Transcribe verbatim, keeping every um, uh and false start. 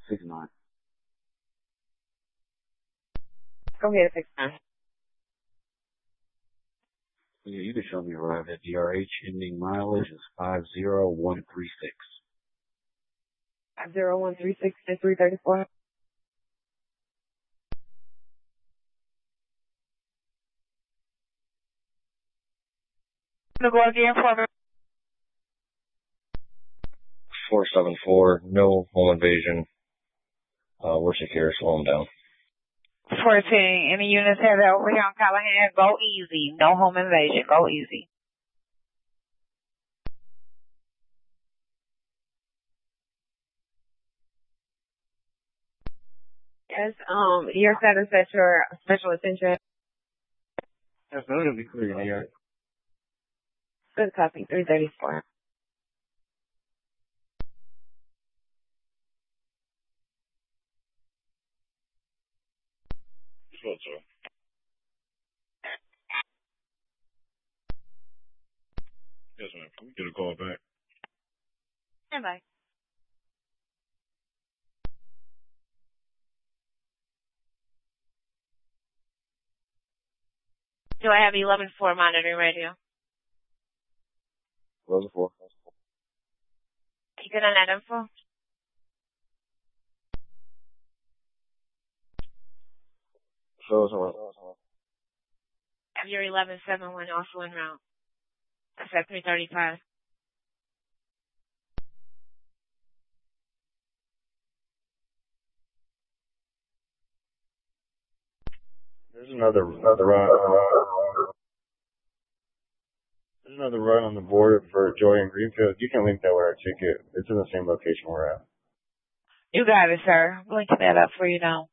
six nine. Go ahead, six nine. Yeah, you can show me arrived at D R H. Ending mileage is five zero one three six. Five zero one three six to three thirty four. Go again for me. Four seven four. No home invasion. Uh, we're secure. Slow them down. fourteen. Any units have that over here on Callahan? Go easy. No home invasion. Go easy. Yes, um, your status at your special attention. Yes, no, it'll be clear here. Good copy, three thirty-four. Yes, sir. Yes, ma'am. Can we get a call back? Stand by. Do I have eleven four monitoring radio? eleven four. You good on that info? Show us around. Have your eleven seven one also en route. That's at three thirty-five. There's another another run. There's another run on the border for Joy and Greenfield. You can link that with our ticket. It's in the same location we're at. You got it, sir. Link that up for you now.